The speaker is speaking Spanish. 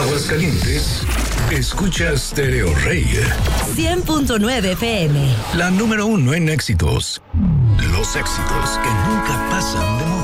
Aguascalientes, escucha Stereo Rey. 100.9 FM. La número 1 en éxitos. Los éxitos que nunca pasan de moda.